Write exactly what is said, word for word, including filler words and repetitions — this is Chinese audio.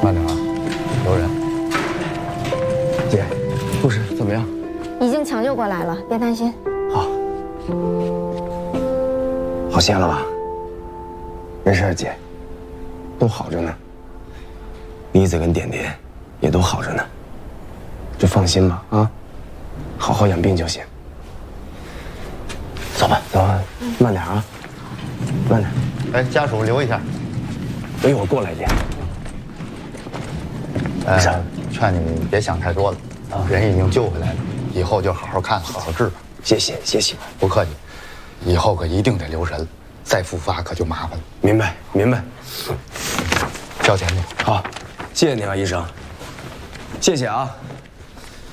慢点啊，有人。 姐，护士怎么样？ 已经抢救过来了，别担心。 好。好些了吧？没事，姐，都好着呢。妮子跟点点也都好着呢，就放心吧啊，好好养病就行。走吧，走吧，慢点啊，慢点。 哎，家属留一下。 我一会儿过来，姐。 哎，劝你别想太多了，人已经救回来了，以后就好好看，好好治吧。 谢谢，谢谢， 不客气。以后可一定得留神，再复发可就麻烦了。 明白，明白。 交钱去。 好，谢谢你啊，医生。谢谢啊。